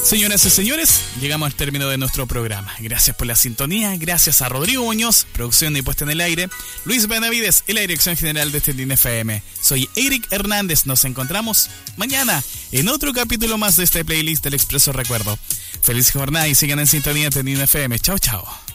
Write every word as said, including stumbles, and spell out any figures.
Señoras y señores, llegamos al término de nuestro programa. Gracias por la sintonía, gracias a Rodrigo Muñoz, producción y puesta en el aire, Luis Benavides y la dirección general de Tendín F M. Soy Eric Hernández, nos encontramos mañana en otro capítulo más de este playlist del Expreso Recuerdo. Feliz jornada y sigan en sintonía de Tendín F M. Chao, chao.